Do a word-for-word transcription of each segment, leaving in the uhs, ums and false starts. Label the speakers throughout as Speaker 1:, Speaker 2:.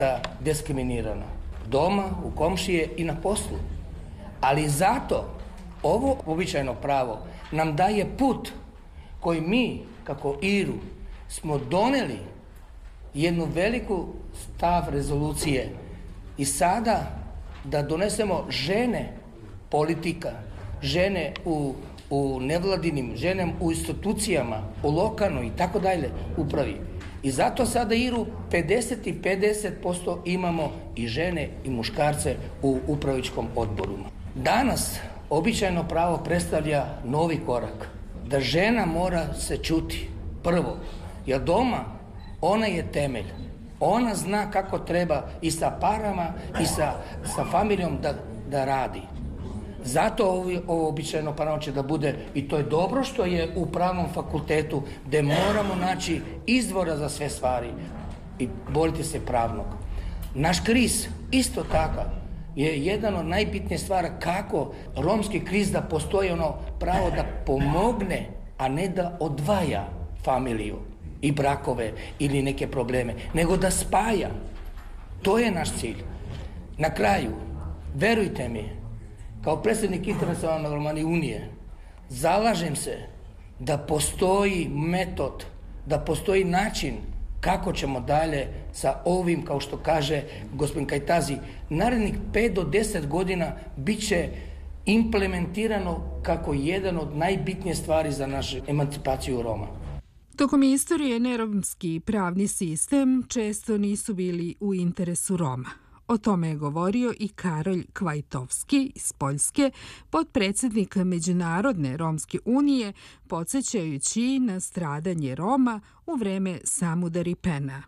Speaker 1: diskriminirana. Doma, u komšije i na poslu. Ali zato ovo običajno pravo nam daje put koji mi, kako Iru, smo doneli jednu veliku stav rezolucije i sada da donesemo žene politika, žene u, u nevladinim, žene u institucijama, u lokalnoj i tako dalje upravi. I zato sada Iru pedeset i pedeset posto imamo i žene i muškarce u upravičkom odboru. Danas običajno pravo predstavlja novi korak, da žena mora se čuti prvo, jer doma ona je temelj. Ona zna kako treba i sa parama i sa, sa familijom da, da radi. Zato ovo, ovo običajno pravo će da bude, i to je dobro što je u pravnom fakultetu, gde moramo naći izvora za sve stvari i boriti se pravnog. Naš kriz isto takav je jedan od najbitnijih stvari kako romski kriz da postoji ono pravo da pomogne, a ne da odvaja familiju i brakove ili neke probleme, nego da spaja. To je naš cilj. Na kraju, verujte mi, kao predsjednik Internacionalne Romani unije, zalažem se da postoji metod, da postoji način kako ćemo dalje sa ovim, kao što kaže gospodin Kajtazi, narednih pet do deset godina bit će implementirano kako jedan od najbitnijih stvari za našu emancipaciju Roma.
Speaker 2: Tokom istorije neromski pravni sistem često nisu bili u interesu Roma. O tome je govorio i Karol Kvajtovski iz Poljske, potpredsjednik Međunarodne romske unije, podsjećajući na stradanje Roma u vreme Samudaripena.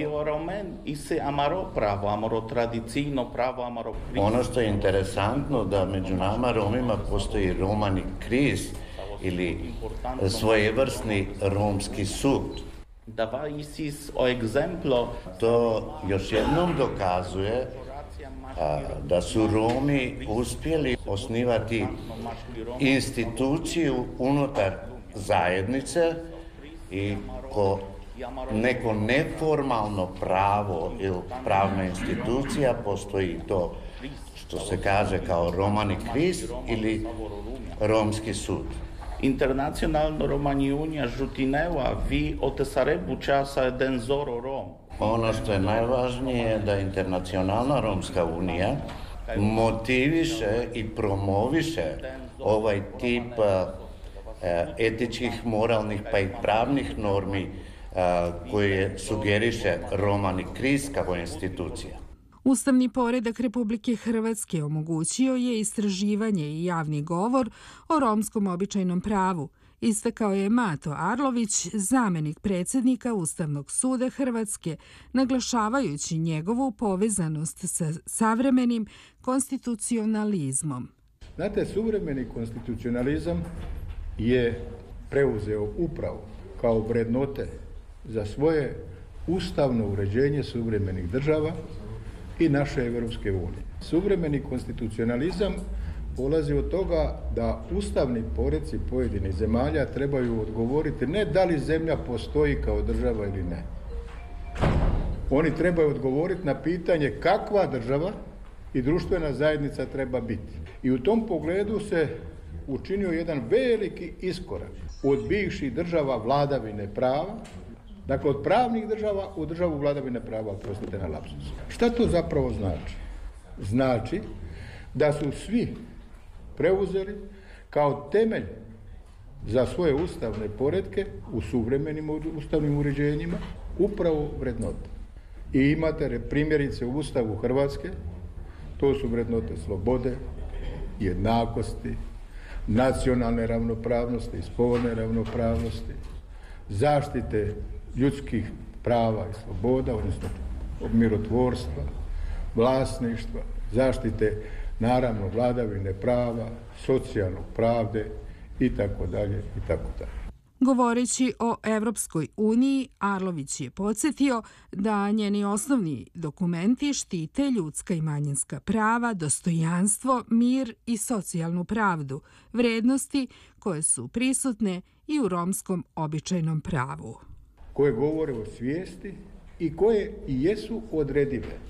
Speaker 3: Ono što je interesantno da među nama Romima postoji Romani kriz ili svojevrsni romski sud. To još jednom dokazuje a, da su Romi uspjeli osnivati instituciju unutar zajednice i ko neko neformalno pravo ili pravna institucija postoji to što se kaže kao Romani kriz ili romski sud.
Speaker 4: Internacionalno Romani unija žutineva vi otesarebu časa jeden zoro Rom.
Speaker 3: Ono što je najvažnije je da Internacionalna Romska unija motiviše i promoviše ovaj tip etičkih, moralnih pa i pravnih normi koje sugeriše Romani kriz kao institucija.
Speaker 2: Ustavni poredak Republike Hrvatske omogućio je istraživanje i javni govor o romskom običajnom pravu, istakao je Mato Arlović, zamenik predsjednika Ustavnog suda Hrvatske, naglašavajući njegovu povezanost sa savremenim konstitucionalizmom.
Speaker 5: Znate, suvremeni konstitucionalizam je preuzeo upravo kao vrednote za svoje ustavno uređenje suvremenih država i naše Evropske unije. Suvremeni konstitucionalizam polazi od toga da ustavni poreci pojedinih zemalja trebaju odgovoriti ne da li zemlja postoji kao država ili ne. Oni trebaju odgovoriti na pitanje kakva država i društvena zajednica treba biti. I u tom pogledu se učinio jedan veliki iskorak od bivših država vladavine prava, dakle, od pravnih država u državu vladavine prava, oprostite na lapsus. Šta to zapravo znači? Znači da su svi preuzeli kao temelj za svoje ustavne poretke u suvremenim ustavnim uređenjima upravo vrednote. I imate primjerice u Ustavu Hrvatske, to su vrednote slobode, jednakosti, nacionalne ravnopravnosti i spolne ravnopravnosti, zaštite ljudskih prava i sloboda, odnosno mirotvorstva, vlasništva, zaštite naravno vladavine prava, socijalnog pravde i tako dalje i tako dalje.
Speaker 2: Govoreći o Evropskoj uniji, Arlović je podsjetio da njeni osnovni dokumenti štite ljudska i manjinska prava, dostojanstvo, mir i socijalnu pravdu, vrednosti koje su prisutne i u romskom običajnom pravu.
Speaker 5: Koje govore o svijesti i koje i jesu odredive